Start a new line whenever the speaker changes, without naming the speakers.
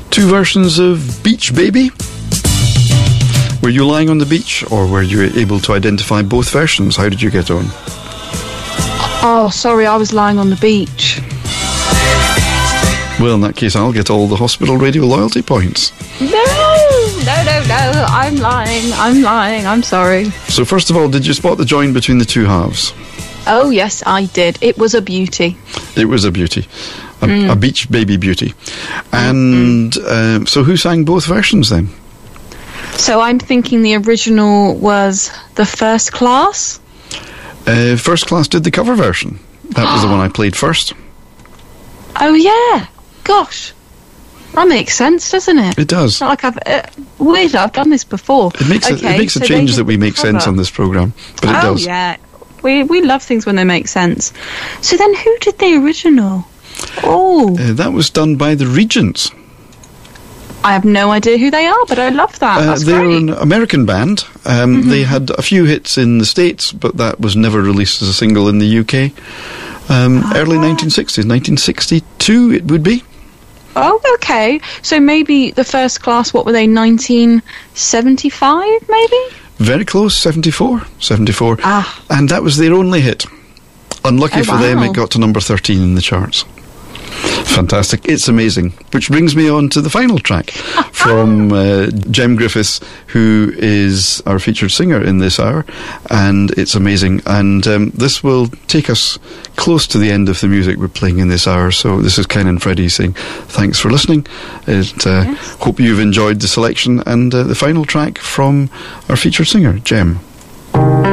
Two versions of Beach Baby. Were you lying on the beach, or were you able to identify both versions? How did you get on?
Oh, sorry, I was lying on the beach.
Well, in that case, I'll get all the Hospital Radio loyalty points.
No, I'm lying, I'm sorry.
So first of all, did you spot the join between the two halves?
Oh, yes, I did. It was a beauty.
It was a beauty. A Beach Baby beauty. And so who sang both versions then?
So I'm thinking the original was the First Class.
First Class did the cover version. That was the one I played first.
Oh, yeah. Gosh. That makes sense, doesn't it?
It does.
It's not like I've done this before.
It makes the changes that we make sense on this programme. But it does.
Oh, yeah. We love things when they make sense. So then who did the original? Oh.
That was done by the Regents.
I have no idea who they are, but I love that. That's
they're
great.
an American band. They had a few hits in the States, but that was never released as a single in the UK. Early 1960s, 1962 it would be.
Oh, okay. So maybe the First Class, what were they, 1975 maybe?
Very close, 74.
Ah.
And that was their only hit. Unlucky for them, it got to number 13 in the charts. Fantastic. It's amazing. Which brings me on to the final track from Jem Griffiths, who is our featured singer in this hour, and it's amazing. And this will take us close to the end of the music we're playing in this hour. So this is Ken and Freddie saying thanks for listening. Hope you've enjoyed the selection and the final track from our featured singer, Jem.